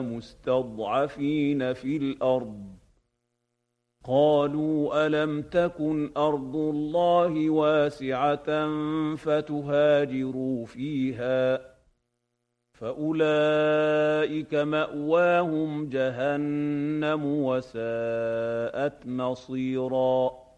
مستضعفين في الأرض قالوا ألم تكن أرض الله واسعة فتهاجروا فيها فأولئك مأواهم جهنم وساءت مصيرا